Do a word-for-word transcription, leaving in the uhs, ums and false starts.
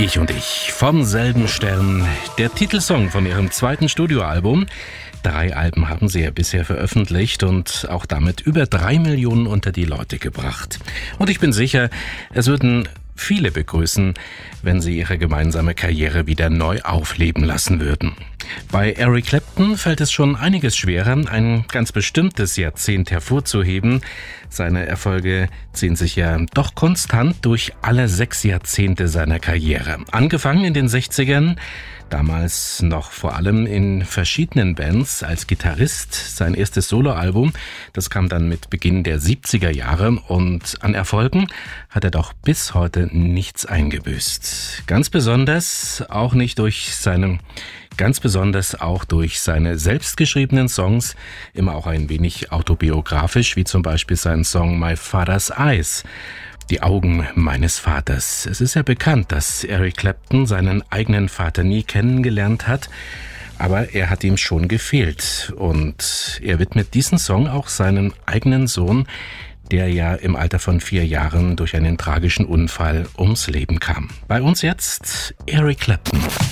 Ich und ich vom selben Stern, der Titelsong von ihrem zweiten Studioalbum. Drei Alben haben sie ja bisher veröffentlicht und auch damit über drei Millionen unter die Leute gebracht. Und ich bin sicher, es würden viele begrüßen, wenn sie ihre gemeinsame Karriere wieder neu aufleben lassen würden. Bei Eric Clapton fällt es schon einiges schwerer, ein ganz bestimmtes Jahrzehnt hervorzuheben. Seine Erfolge ziehen sich ja doch konstant durch alle sechs Jahrzehnte seiner Karriere. Angefangen in den sechzigern, damals noch vor allem in verschiedenen Bands als Gitarrist. Sein erstes Soloalbum, das kam dann mit Beginn der siebziger Jahre und an Erfolgen hat er doch bis heute nichts eingebüßt. Ganz besonders auch nicht durch seine Ganz besonders auch durch seine selbstgeschriebenen Songs, immer auch ein wenig autobiografisch, wie zum Beispiel sein Song My Father's Eyes, die Augen meines Vaters. Es ist ja bekannt, dass Eric Clapton seinen eigenen Vater nie kennengelernt hat, aber er hat ihm schon gefehlt. Und er widmet diesen Song auch seinem eigenen Sohn, der ja im Alter von vier Jahren durch einen tragischen Unfall ums Leben kam. Bei uns jetzt Eric Clapton.